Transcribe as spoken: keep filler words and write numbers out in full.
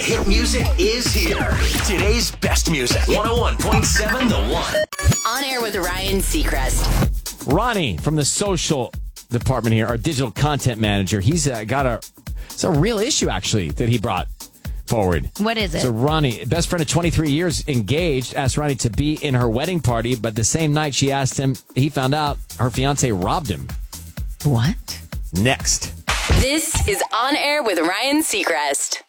hit music is here. Today's best music. one oh one point seven The One. On air with Ryan Seacrest. Ronnie from the social department here, our digital content manager. He's uh, got a, it's a real issue, actually, that he brought forward. What is it? So Ronnie, best friend of twenty-three years, engaged, asked Ronnie to be in her wedding party, but the same night she asked him, he found out her fiance robbed him. What? Next. This is On Air with Ryan Seacrest.